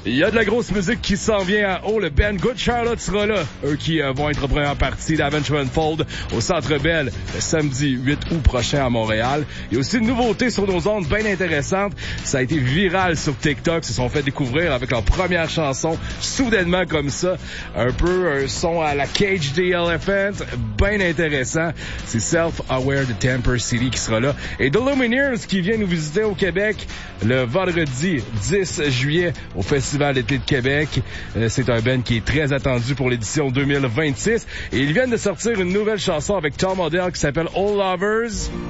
Il y a de la grosse musique qui s'en vient à haut. Le band Good Charlotte sera là. Eux qui vont être en première partie d'Avenged Unfold au Centre Bell le samedi 8 août prochain à Montréal. Il y a aussi une nouveauté sur nos ondes bien intéressante. Ça a été viral sur TikTok. Ils se sont fait découvrir avec leur première chanson soudainement comme ça. Un peu un son à la Cage the Elephant. Bien intéressant. C'est Self-Aware de Temper City qui sera là. Et The Lumineers qui vient nous visiter au Québec le vendredi 10 juillet au Festival d'été de Québec. C'est un band qui est très attendu pour l'édition 2026. Et ils viennent de sortir une nouvelle chanson avec Tom Odell qui s'appelle All Lovers.